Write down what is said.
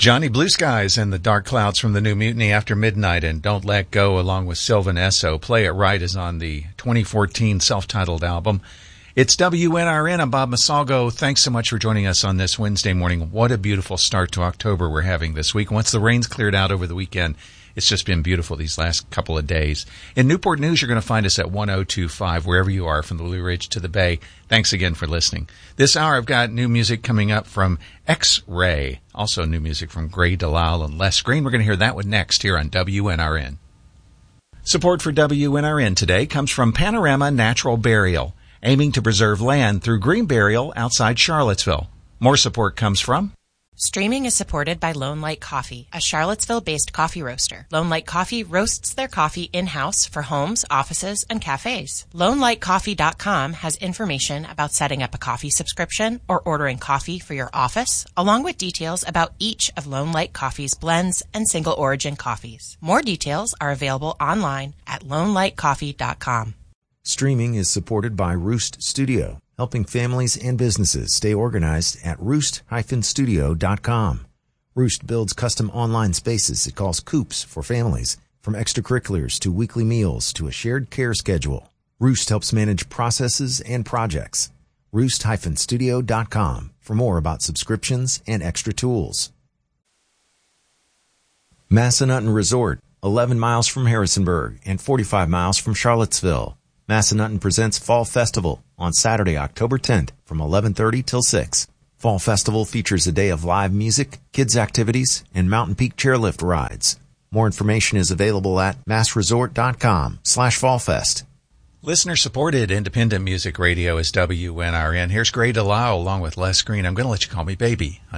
Johnny Blue Skies and the Dark Clouds from the New Mutiny After Midnight and Don't Let Go along with Sylvan Esso. Play It Right is on the 2014 self-titled album. It's WNRN. I'm Bob Masalgo. Thanks so much for joining us on this Wednesday morning. What a beautiful start to October we're having this week. Once the rain's cleared out over the weekend, it's just been beautiful these last couple of days. In Newport News, you're going to find us at 1025, wherever you are, from the Blue Ridge to the Bay. Thanks again for listening. This hour, I've got new music coming up from X-Ray. Also new music from Gray DeLisle and Les Green. We're going to hear that one next here on WNRN. Support for WNRN today comes from Panorama Natural Burial, aiming to preserve land through green burial outside Charlottesville. More support comes from Streaming is supported by Lone Light Coffee, a Charlottesville-based coffee roaster. Lone Light Coffee roasts their coffee in-house for homes, offices, and cafes. LoneLightCoffee.com has information about setting up a coffee subscription or ordering coffee for your office, along with details about each of Lone Light Coffee's blends and single-origin coffees. More details are available online at LoneLightCoffee.com. Streaming is supported by Roost Studio, helping families and businesses stay organized at roost-studio.com. Roost builds custom online spaces it calls coops for families, from extracurriculars to weekly meals to a shared care schedule. Roost helps manage processes and projects. Roost-studio.com for more about subscriptions and extra tools. Massanutten Resort, 11 miles from Harrisonburg and 45 miles from Charlottesville. Massanutten presents Fall Festival on Saturday, October 10th from 11:30 till 6. Fall Festival features a day of live music, kids activities, and Mountain Peak chairlift rides. More information is available at massresort.com/fallfest. Listener-supported independent music radio is WNRN. Here's Gray DeLisle along with Les Green. I'm going to let you call me baby.